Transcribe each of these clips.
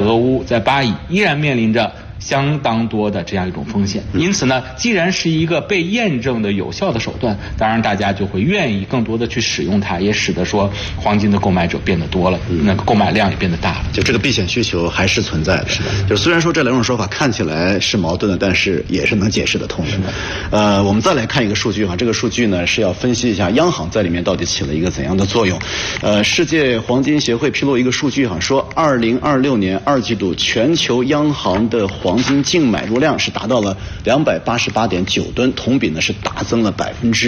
俄乌、在巴以依然面临着相当多的这样一种风险。因此呢，既然是一个被验证的有效的手段，当然大家就会愿意更多的去使用它，也使得说黄金的购买者变得多了，那个购买量也变得大了。 就这个避险需求还是存在的。是的。就虽然说这两种说法看起来是矛盾的，但是也是能解释得通的。我们再来看一个数据哈，这个数据呢是要分析一下央行在里面到底起了一个怎样的作用。世界黄金协会披露一个数据哈，说2026年2季度全球央行的黄金净买入量是达到了288.9吨，同比呢是大增了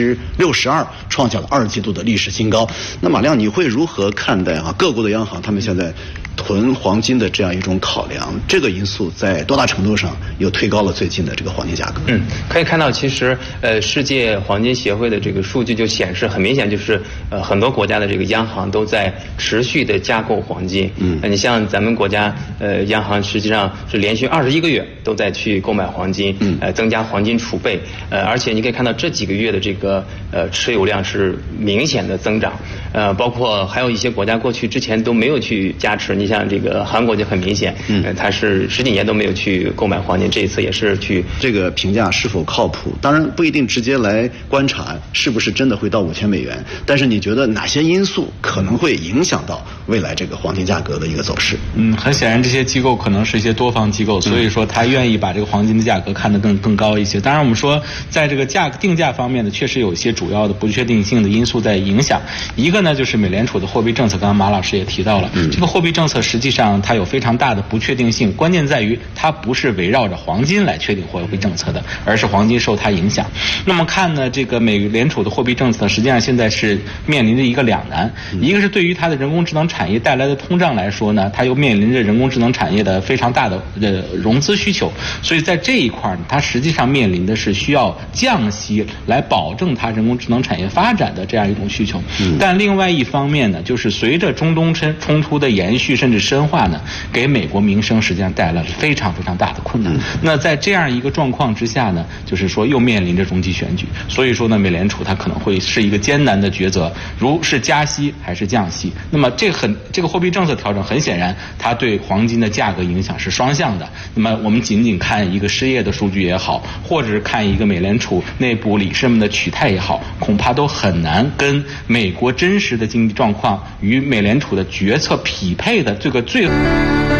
62%，创下了2季度的历史新高。那马亮，你会如何看待各国的央行他们现在囤黄金的这样一种考量？这个因素在多大程度上又推高了最近的这个黄金价格？ 可以看到，其实世界黄金协会的这个数据就显示，很明显就是很多国家的这个央行都在持续的加购黄金。你像咱们国家央行实际上是连续21个月都在去购买黄金，增加黄金储备，而且你可以看到这几个月的这个持有量是明显的增长，包括还有一些国家过去之前都没有去加持，你像这个韩国就很明显，它是10几年都没有去购买黄金，这一次也是去。 这个评价是否靠谱？当然不一定直接来观察是不是真的会到5000美元，但是你觉得哪些因素可能会影响到未来这个黄金价格的一个走势？ 很显然这些机构可能是一些多方机构，所以说他愿意把这个黄金的价格看得更高一些。当然我们说在这个定价方面呢，确实有一些主要的不确定性的因素在影响。一个呢就是美联储的货币政策，刚刚马老师也提到了，这个货币政策实际上它有非常大的不确定性，关键在于它不是围绕着黄金来确定货币政策的，而是黄金受它影响。那么看呢，这个美联储的货币政策实际上现在是面临着一个两难，一个是对于它的人工智能产业带来的通胀来说呢，它又面临着人工智能产业的非常大的融资需求，所以在这一块它实际上面临的是需要降息来保证它人工智能产业发展的这样一种需求。但另外一方面呢，就是随着中东冲突的延续甚至深化呢，给美国民生实际上带来了非常非常大的困难。那在这样一个状况之下呢，就是说又面临着中期选举，所以说呢，美联储它可能会是一个艰难的抉择，如是加息还是降息。那么这个货币政策调整很显然，它对黄金的价格影响是双向的。那么我们仅仅看一个失业的数据也好，或者是看一个美联储内部理事们的取态也好，恐怕都很难跟美国真实的经济状况与美联储的决策匹配的这个最后。